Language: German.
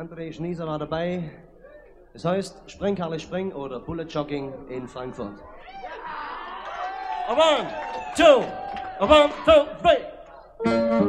André Schnieser war dabei. Es heißt Spring, Karle, Spring oder Bullet Jogging in Frankfurt. A 1, 2, 3.